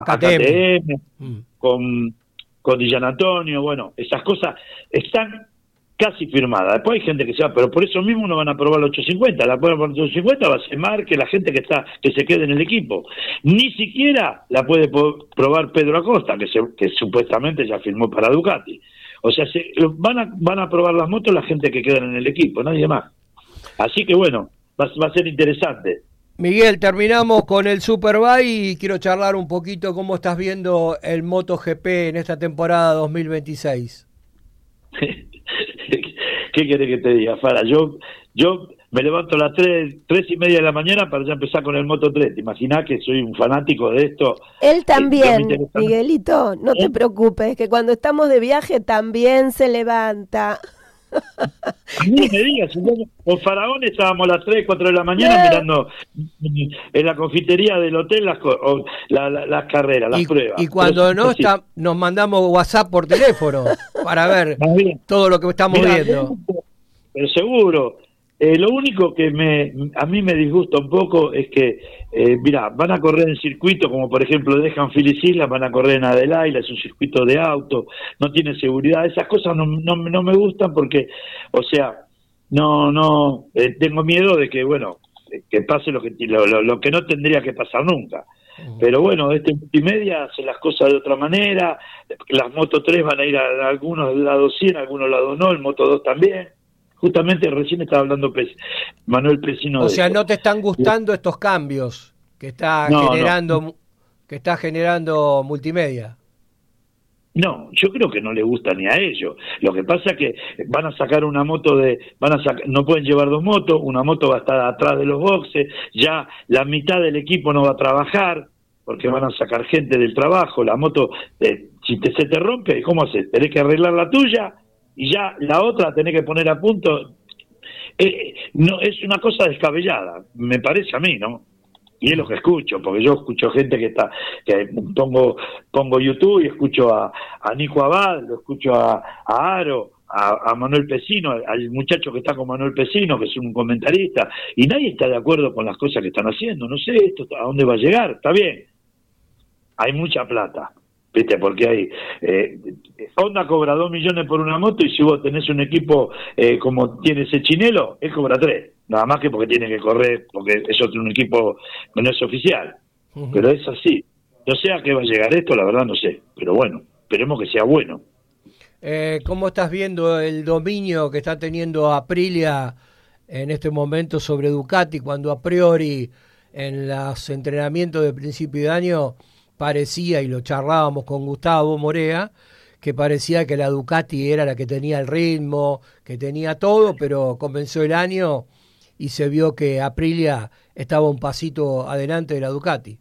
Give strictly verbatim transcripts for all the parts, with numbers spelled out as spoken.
a K T M, Mm. con, con Di Gianantonio, bueno, esas cosas están casi firmadas. Después hay gente que se va, pero por eso mismo no van a probar el ochocientos cincuenta. La prueba por el ochocientos cincuenta va a ser Márquez, la gente que está que se quede en el equipo. Ni siquiera la puede po- probar Pedro Acosta, que, se, que supuestamente ya firmó para Ducati. O sea, se, van a van a probar las motos la gente que queda en el equipo, nadie más. Así que bueno, va, va a ser interesante. Miguel, terminamos con el Superbike y quiero charlar un poquito cómo estás viendo el MotoGP en esta temporada dos mil veintiséis. ¿Qué querés que te diga, Fara? Yo, yo me levanto a las tres, tres y media de la mañana para ya empezar con el Moto tres. ¿Te imaginás que soy un fanático de esto? Él también, Eh, Miguelito, no te ¿Eh? preocupes, que cuando estamos de viaje también se levanta. A mí me digas, si yo- con Faraón estábamos a las tres, cuatro de la mañana No. mirando en la confitería del hotel las, co- o la- la- las carreras, las Y, pruebas. y cuando Pero no sí, está, nos mandamos WhatsApp por teléfono para ver más bien. todo lo que estamos Mirá, viendo. pero seguro. Eh, lo único que me a mí me disgusta un poco es que, eh, mirá, van a correr en circuito, como por ejemplo dejan Phillip Island, van a correr en Adelaide, es un circuito de auto, no tiene seguridad, esas cosas no, no, no me gustan porque, o sea, no, no, eh, tengo miedo de que, bueno, eh, que pase lo que, lo, lo, lo que no tendría que pasar nunca. Pero bueno, este multimedia hace las cosas de otra manera, las Moto tres van a ir a, a algunos lados cien, a algunos lados no, el Moto dos también. Justamente recién estaba hablando Pes, Manuel Pesino. O de sea, esto. ¿no te están gustando estos cambios que está No, generando no. que está generando multimedia? No, yo creo que no le gusta ni a ellos. Lo que pasa es que van a sacar una moto de, van a sacar, no pueden llevar dos motos, una moto va a estar atrás de los boxes, ya la mitad del equipo no va a trabajar porque van a sacar gente del trabajo, la moto, eh, si te, se te rompe, ¿cómo haces? Tenés que arreglar la tuya y ya la otra la tenés que poner a punto. Eh, no, es una cosa descabellada, me parece a mí, ¿no? Y es lo que escucho, porque yo escucho gente que está, que pongo pongo YouTube y escucho a, a Nico Abad, lo escucho a, a Aro, a, a Manuel Pesino, al muchacho que está con Manuel Pesino, que es un comentarista, y nadie está de acuerdo con las cosas que están haciendo. No sé esto a dónde va a llegar, está bien. Hay mucha plata, ¿viste? Porque hay... Eh, Honda cobra dos millones por una moto y si vos tenés un equipo eh, como tiene ese Chinelo, él cobra tres. Nada más que porque tiene que correr, porque es otro un equipo que no es oficial. Uh-huh. Pero es así. No sé a qué va a llegar esto, la verdad no sé. Pero bueno, esperemos que sea bueno. Eh, ¿Cómo estás viendo el dominio que está teniendo Aprilia en este momento sobre Ducati, cuando a priori en los entrenamientos de principio de año parecía, y lo charlábamos con Gustavo Morea, que parecía que la Ducati era la que tenía el ritmo, que tenía todo, pero comenzó el año y se vio que Aprilia estaba un pasito adelante de la Ducati?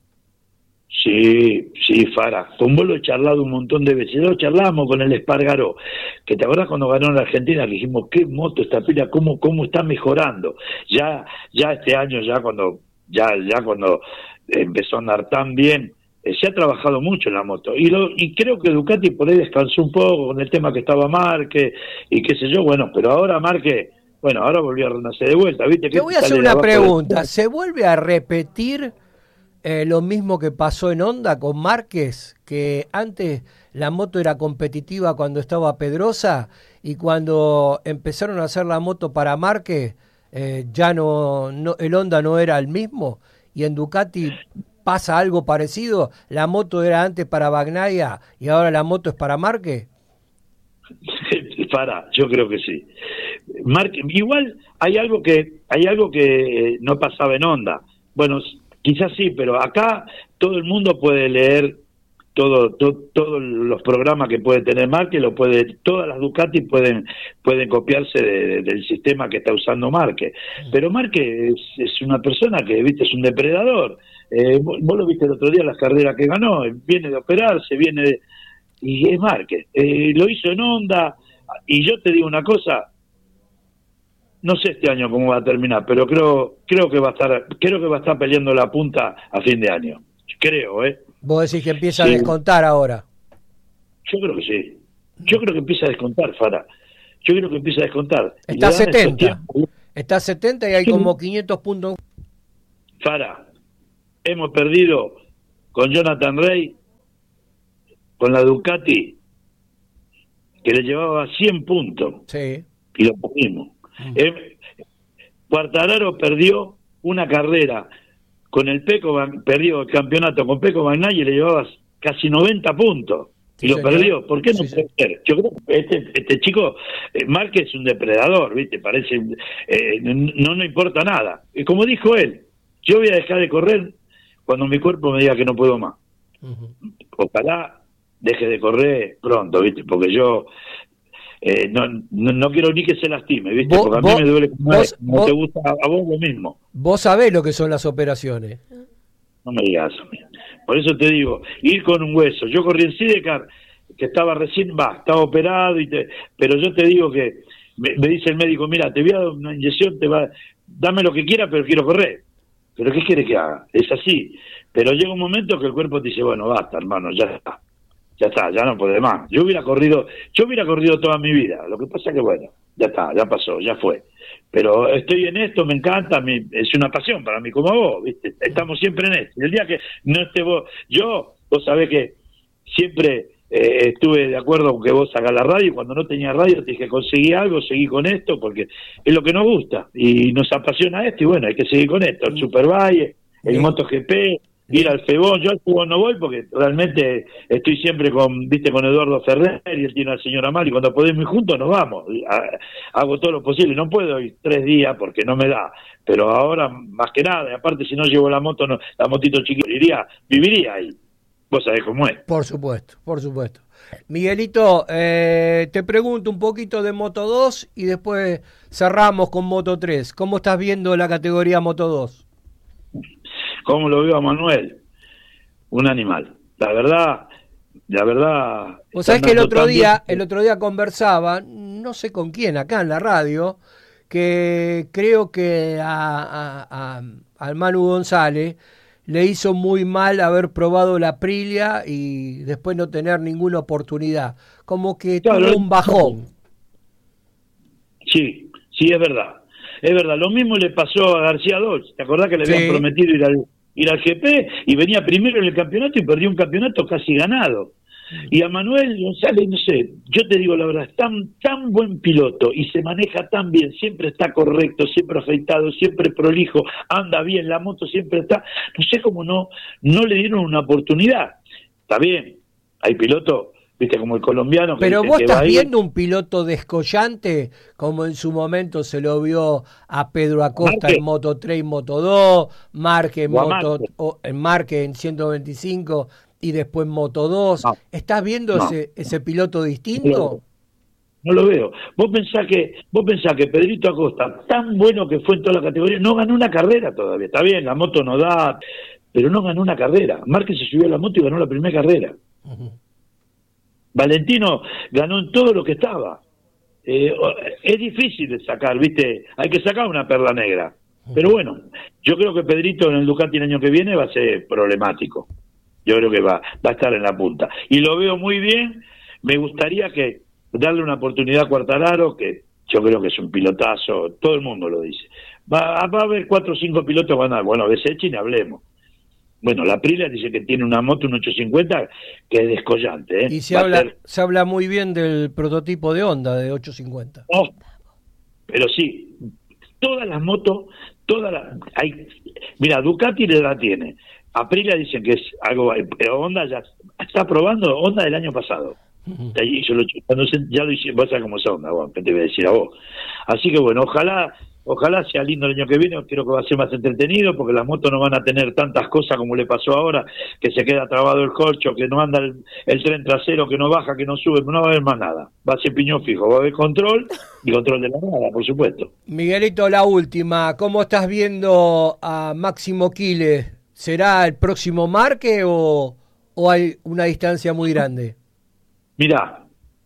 Sí, sí, Fara. Con vos lo he charlado un montón de veces. Lo charlábamos con el Espargaró, que te acuerdas cuando ganó en la Argentina, que dijimos, qué moto esta pila, cómo, cómo está mejorando. Ya, ya este año, ya cuando, ya, ya cuando empezó a andar tan bien, eh, se ha trabajado mucho en la moto. Y lo, y creo que Ducati por ahí descansó un poco con el tema que estaba Márquez, y qué sé yo, bueno, pero ahora Márquez, bueno, ahora volvió a renacer de vuelta, ¿viste? Te voy a hacer una pregunta. ¿Se vuelve a repetir Eh, lo mismo que pasó en Honda con Márquez, que antes la moto era competitiva cuando estaba Pedrosa y cuando empezaron a hacer la moto para Márquez eh, ya no, no el Honda no era el mismo, y en Ducati pasa algo parecido? La moto era antes para Bagnaia y ahora la moto es para Márquez. Para, yo creo que sí. Márquez, igual hay algo que hay algo que no pasaba en Honda. Bueno, quizás sí, pero acá todo el mundo puede leer todo, todo, todos los programas que puede tener Márquez, lo puede, todas las Ducati pueden pueden copiarse de, de, del sistema que está usando Márquez. Pero Márquez es, es una persona que, viste, es un depredador. Eh, vos, vos lo viste el otro día, las carreras que ganó, viene de operarse, viene de, y es Márquez. Eh, lo hizo en Honda, y yo te digo una cosa. No sé este año cómo va a terminar, pero creo creo que va a estar creo que va a estar peleando la punta a fin de año. Creo, ¿eh? Vos decís que empieza sí. a descontar ahora. Yo creo que sí. Yo creo que empieza a descontar, Fara. Yo creo que empieza a descontar. Está a setenta. Tiempos... Está a setenta y hay sí. como quinientos puntos. Fara, hemos perdido con Jonathan Rey con la Ducati, que le llevaba cien puntos, sí, y lo pudimos. Mm. Eh, Quartararo perdió una carrera con el Peco, perdió el campeonato con Peco Bagnaia y le llevaba casi noventa puntos. Sí, y lo señor. Perdió. ¿Por qué no sí, puede sí. ser? Yo creo que este, este chico, eh, Márquez es un depredador, ¿viste? Parece, eh, no no importa nada. Y como dijo él, yo voy a dejar de correr cuando mi cuerpo me diga que no puedo más. Uh-huh. Ojalá deje de correr pronto, ¿viste? Porque yo eh, no, no no quiero ni que se lastime, ¿viste? Vos, Porque a mí vos, me duele como, vos, como vos, te gusta a vos lo mismo. Vos sabés lo que son las operaciones. No me digas eso, mira. Por eso te digo, ir con un hueso. Yo corrí en Sidecar, que estaba recién, va, estaba operado, y te, pero yo te digo que me, me dice el médico, mira, te voy a dar una inyección, te va, dame lo que quiera, pero quiero correr. ¿Pero qué quiere que haga? Es así. Pero llega un momento que el cuerpo te dice, bueno, basta, hermano, ya está. Ya está, ya no puede más. Yo hubiera corrido, yo hubiera corrido toda mi vida. Lo que pasa que, bueno, ya está, ya pasó, ya fue. Pero estoy en esto, me encanta, mi, es una pasión para mí, como vos, ¿viste? Estamos siempre en esto. Y el día que no esté vos, yo, vos sabés que siempre eh, estuve de acuerdo con que vos hagas la radio, y cuando no tenía radio te dije, conseguí algo, seguí con esto, porque es lo que nos gusta, y nos apasiona esto, y bueno, hay que seguir con esto, el Superbike, el sí. MotoGP, ir al Febón. Yo al Febón no voy porque realmente estoy siempre con, viste, con Eduardo Ferrer, y él tiene al señor Amal, y cuando podemos ir juntos nos vamos. Hago todo lo posible, no puedo ir tres días porque no me da, pero ahora más que nada, y aparte si no llevo la moto, no, la motito chiquita, iría, viviría ahí. Vos sabés cómo es. Por supuesto, por supuesto. Miguelito, eh, te pregunto un poquito de Moto dos y después cerramos con Moto tres. ¿Cómo estás viendo la categoría Moto dos? ¿Cómo lo veo a Manuel? Un animal. La verdad, la verdad... Vos sabés que el otro día, el otro día conversaba, no sé con quién, acá en la radio, que creo que a, a, a, al Manu González le hizo muy mal haber probado la Aprilia y después no tener ninguna oportunidad. Como que claro, tuvo un bajón. Sí, sí, es verdad. Es verdad, lo mismo le pasó a García Dodge. ¿Te acordás que le habían sí. prometido ir al, ir al G P y venía primero en el campeonato y perdió un campeonato casi ganado? Y a Manuel González, no sé, yo te digo la verdad, es tan, tan buen piloto y se maneja tan bien, siempre está correcto, siempre afeitado, siempre prolijo, anda bien, la moto siempre está, no sé cómo no, no le dieron una oportunidad. Está bien, hay pilotos, viste, como el colombiano. Que Pero vos que estás viendo un piloto descollante, como en su momento se lo vio a Pedro Acosta Marque. En Moto tres y Moto dos, Marque en, Moto, o, en Marque en ciento veinticinco y después en Moto dos. No. ¿Estás viendo no. ese, ese piloto distinto? No lo veo. Vos pensás que vos pensás que Pedrito Acosta, tan bueno que fue en toda la categoría, no ganó una carrera todavía. Está bien, la moto no da, pero no ganó una carrera. Marque se subió a la moto y ganó la primera carrera. Uh-huh. Valentino ganó en todo lo que estaba. Eh, es difícil de sacar, ¿viste? Hay que sacar una perla negra. Pero bueno, yo creo que Pedrito en el Ducati el año que viene va a ser problemático. Yo creo que va, va a estar en la punta. Y lo veo muy bien. Me gustaría que darle una oportunidad a Quartararo, que yo creo que es un pilotazo, todo el mundo lo dice. Va, va a haber cuatro o cinco pilotos van a... Bueno, desechen y hablemos. Bueno, la Aprilia dice que tiene una moto, un ochocientos cincuenta, que es descollante. ¿eh? Y se habla, ser... se habla muy bien del prototipo de Honda de ochocientos cincuenta. No, pero sí, todas las motos, todas las... Hay, mira, Ducati la tiene. Aprilia dicen que es algo... Pero Honda ya está probando, Honda del año pasado. Uh-huh. Y yo lo, cuando se, ya lo hice, vas a como es Honda, bueno, ¿qué te voy a decir a vos? Así que bueno, ojalá... Ojalá sea lindo el año que viene, creo que va a ser más entretenido, porque las motos no van a tener tantas cosas como le pasó ahora, que se queda trabado el colcho, que no anda el, el tren trasero, que no baja, que no sube, no va a haber más nada. Va a ser piñón fijo, va a haber control y control de la nada, por supuesto. Miguelito, la última, ¿cómo estás viendo a Máximo Quiles? ¿Será el próximo Marque o, o hay una distancia muy grande? Mirá,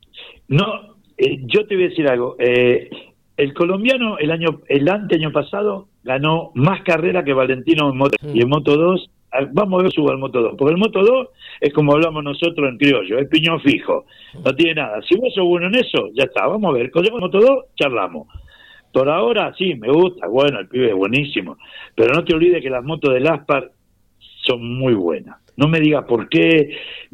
no, eh, yo te voy a decir algo, eh, el colombiano el año el anteaño pasado ganó más carrera que Valentino en Moto y en Moto dos, vamos a ver suba el Moto dos, porque el Moto dos es como hablamos nosotros en criollo, es piñón fijo, no tiene nada. Si vos sos bueno en eso, ya está, vamos a ver, con el Moto dos charlamos. Por ahora sí, me gusta, bueno, el pibe es buenísimo, pero no te olvides que las motos del Aspar son muy buenas. No me digas por qué.